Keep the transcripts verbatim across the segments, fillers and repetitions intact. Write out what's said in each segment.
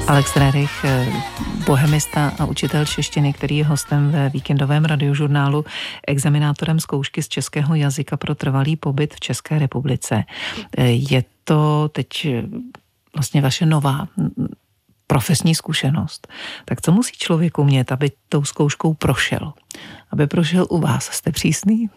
Alex Rerich, bohemista a učitel češtiny, který je hostem ve víkendovém radiožurnálu, examinátorem zkoušky z českého jazyka pro trvalý pobyt v České republice. Je to teď vlastně vaše nová profesní zkušenost. Tak co musí člověk umět, aby tou zkouškou prošel? Aby prošel u vás? Jste přísný?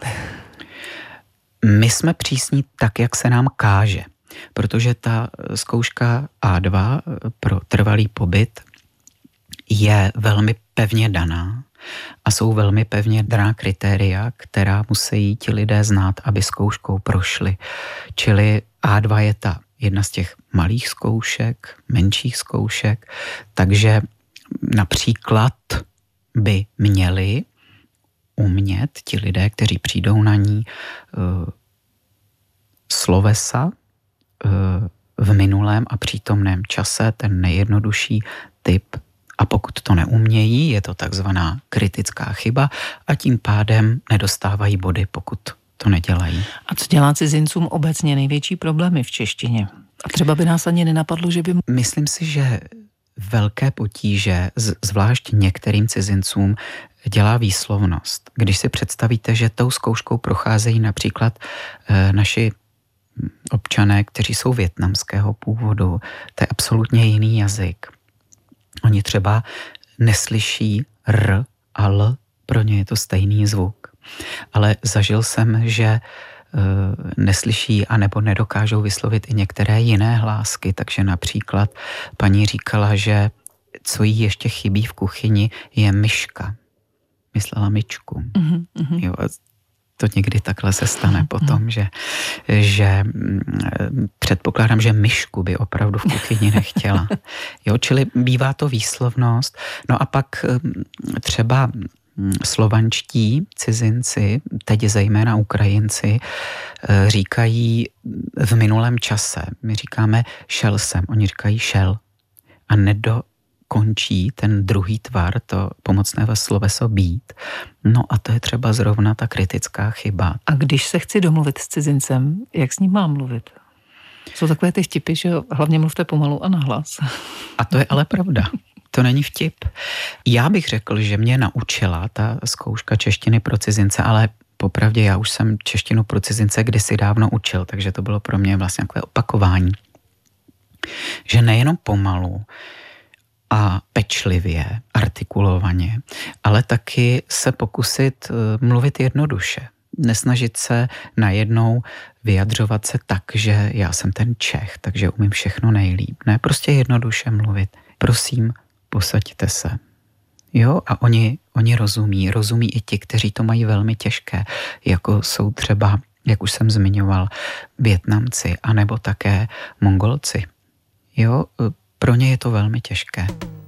My jsme přísní tak, jak se nám káže. Protože ta zkouška á dva pro trvalý pobyt je velmi pevně daná a jsou velmi pevně daná kritéria, která musí ti lidé znát, aby zkouškou prošli. Čili á dva je ta jedna z těch malých zkoušek, menších zkoušek, takže například by měli umět ti lidé, kteří přijdou na ní, slovesa v minulém a přítomném čase, ten nejjednodušší typ. A pokud to neumějí, je to takzvaná kritická chyba a tím pádem nedostávají body, pokud to nedělají. A co dělá cizincům obecně největší problémy v češtině? A třeba by nás ani nenapadlo, že by... Myslím si, že velké potíže, zvlášť některým cizincům, dělá výslovnost. Když si představíte, že tou zkouškou procházejí například e, naši občané, kteří jsou vietnamského původu, to je absolutně jiný jazyk. Oni třeba neslyší r a l, pro ně je to stejný zvuk. Ale zažil jsem, že e, neslyší anebo nedokážou vyslovit i některé jiné hlásky, takže například paní říkala, že co jí ještě chybí v kuchyni je myška. Myslela myčku. Mm-hmm. Jo, to někdy takhle se stane potom, že, že předpokládám, že myšku by opravdu v kuchyni nechtěla. Jo, čili bývá to výslovnost. No a pak třeba slovanští cizinci, teď zejména Ukrajinci, říkají v minulém čase. My říkáme šel jsem, oni říkají šel. A nedo končí ten druhý tvar, to pomocné sloveso být. No a to je třeba zrovna ta kritická chyba. A když se chci domluvit s cizincem, jak s ním mám mluvit? Jsou takové ty vtipy, že hlavně mluvte pomalu a nahlas. A to je ale pravda. To není vtip. Já bych řekl, že mě naučila ta zkouška češtiny pro cizince, ale popravdě já už jsem češtinu pro cizince kdysi dávno učil, takže to bylo pro mě vlastně takové opakování. Že nejenom pomalu a pečlivě, artikulovaně, ale taky se pokusit mluvit jednoduše. Nesnažit se najednou vyjadřovat se tak, že já jsem ten Čech, takže umím všechno nejlíp. Ne, prostě jednoduše mluvit. Prosím, posaďte se. Jo, a oni, oni rozumí. Rozumí i ti, kteří to mají velmi těžké, jako jsou třeba, jak už jsem zmiňoval, Vietnamci, anebo také Mongolci. Jo, pro ně je to velmi těžké.